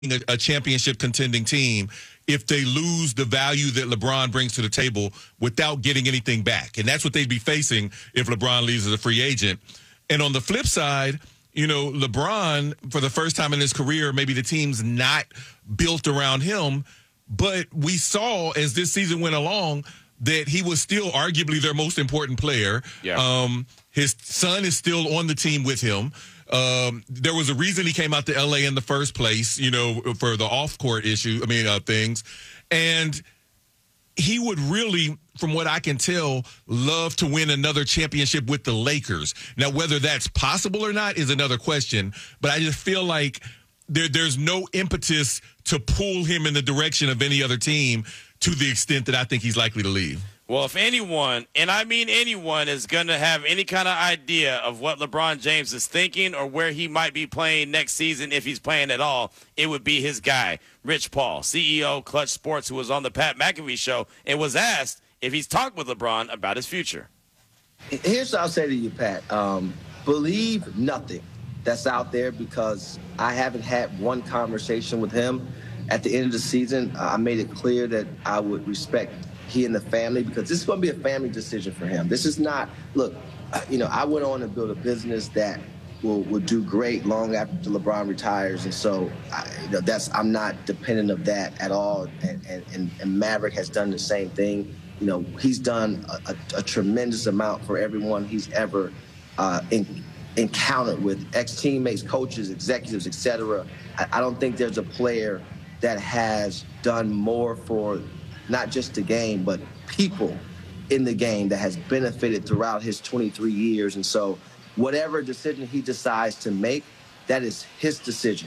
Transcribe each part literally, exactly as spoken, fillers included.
a, a championship contending team if they lose the value that LeBron brings to the table without getting anything back. And that's what they'd be facing if LeBron leaves as a free agent. And on the flip side, you know, LeBron, for the first time in his career, maybe the team's not built around him. But we saw as this season went along that he was still arguably their most important player. Yeah. Um, his son is still on the team with him. Um, there was a reason he came out to L A in the first place, you know, for the off-court issue, I mean, uh, things. And he would really, from what I can tell, love to win another championship with the Lakers. Now, whether that's possible or not is another question, but I just feel like there, there's no impetus to pull him in the direction of any other team to the extent that I think he's likely to leave. Well, if anyone, and I mean anyone, is going to have any kind of idea of what LeBron James is thinking or where he might be playing next season, if he's playing at all, it would be his guy, Rich Paul, C E O, Clutch Sports, who was on the Pat McAfee show and was asked if he's talked with LeBron about his future. Here's what I'll say to you, Pat. Um, believe nothing that's out there, because I haven't had one conversation with him. At the end of the season, I made it clear that I would respect he and the family, because this is going to be a family decision for him. This is not, look, you know, I went on to build a business that will, will do great long after LeBron retires. And so I, you know, that's, I'm not dependent of that at all. And, and, and Maverick has done the same thing. You know, he's done a, a, a tremendous amount for everyone he's ever uh, in, encountered with, ex-teammates, coaches, executives, et cetera. I, I don't think there's a player that has done more for not just the game, but people in the game that has benefited throughout his twenty-three years. And so whatever decision he decides to make, that is his decision.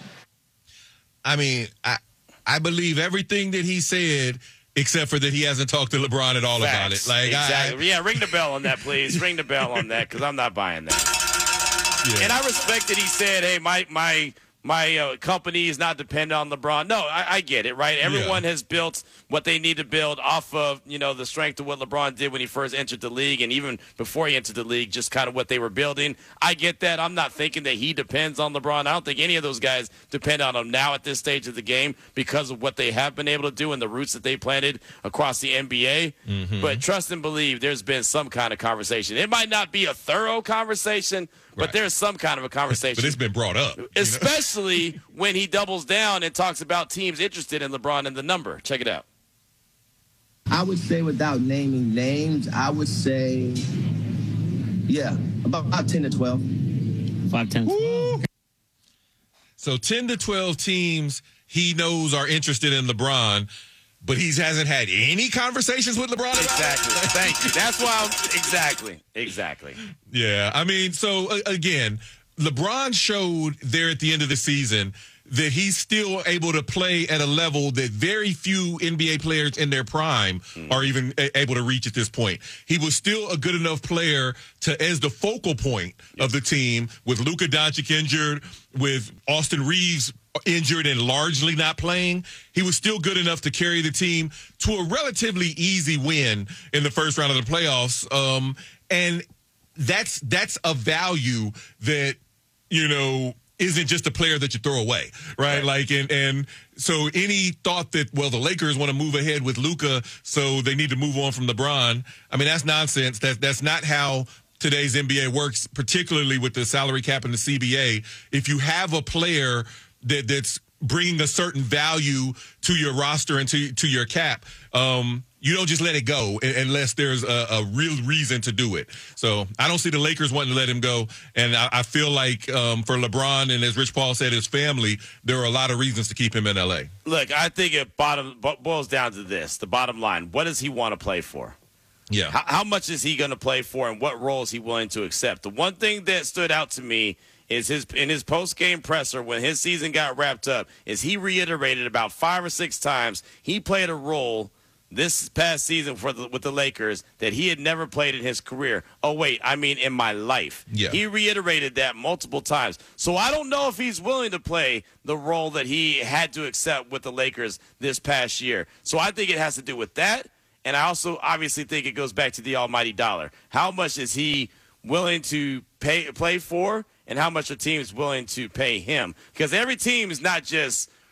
I mean, I I believe everything that he said, except for that he hasn't talked to LeBron at all Facts. about it. Like, exactly. I, yeah, ring the bell on that, please. Ring the bell on that, because I'm not buying that. Yeah. And I respect that he said, hey, my my my uh, company is not dependent on LeBron. No, I, I get it, right? Everyone yeah. has built what they need to build off of, you know, the strength of what LeBron did when he first entered the league, and even before he entered the league, just kind of what they were building. I get that. I'm not thinking that he depends on LeBron. I don't think any of those guys depend on him now at this stage of the game because of what they have been able to do and the roots that they planted across the N B A. Mm-hmm. But trust and believe there's been some kind of conversation. It might not be a thorough conversation, but right. there's some kind of a conversation. But it's been brought up. Especially you know? when he doubles down and talks about teams interested in LeBron and the number. Check it out. I would say, without naming names, I would say, yeah, about, about ten to twelve. five, ten, twelve. So ten to twelve teams he knows are interested in LeBron, but he hasn't had any conversations with LeBron about Exactly. it? Thank you. That's why I'm – exactly. Exactly. Yeah. I mean, so, uh, again, LeBron showed there at the end of the season that he's still able to play at a level that very few N B A players in their prime mm. are even a- able to reach at this point. He was still a good enough player to, as the focal point yes. of the team, with Luka Doncic injured, with Austin Reeves injured and largely not playing, he was still good enough to carry the team to a relatively easy win in the first round of the playoffs. Um, and that's that's a value that, you know, isn't just a player that you throw away, right? right. Like, and, and so any thought that, well, the Lakers want to move ahead with Luka, so they need to move on from LeBron, I mean, that's nonsense. That, that's not how today's N B A works, particularly with the salary cap and the C B A. If you have a player that that's bringing a certain value to your roster and to, to your cap, um, you don't just let it go unless there's a, a real reason to do it. So I don't see the Lakers wanting to let him go. And I, I feel like um, for LeBron and, as Rich Paul said, his family, there are a lot of reasons to keep him in L A. Look, I think it bottom boils down to this, the bottom line. What does he want to play for? Yeah. How, how much is he going to play for, and what role is he willing to accept? The one thing that stood out to me is his in his post-game presser when his season got wrapped up is he reiterated about five or six times he played a role this past season for the, with the Lakers that he had never played in his career. Oh, wait, I mean in my life. Yeah. He reiterated that multiple times. So I don't know if he's willing to play the role that he had to accept with the Lakers this past year. So I think it has to do with that. And I also obviously think it goes back to the almighty dollar. How much is he willing to pay play for, and how much a team is willing to pay him? Because every team is not just